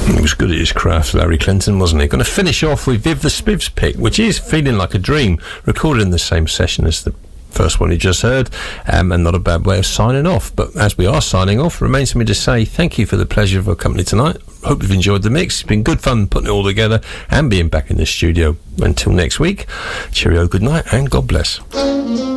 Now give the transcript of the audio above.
He was good at his craft, Larry Clinton, wasn't he? Going to finish off with Viv the Spivs pick, which is Feeling Like a Dream, recorded in the same session as the first one you just heard, and not a bad way of signing off. But as we are signing off, remains for me to say thank you for the pleasure of our company tonight. Hope you've enjoyed the mix. It's been good fun putting it all together and being back in the studio. Until next week, cheerio, good night, and God bless.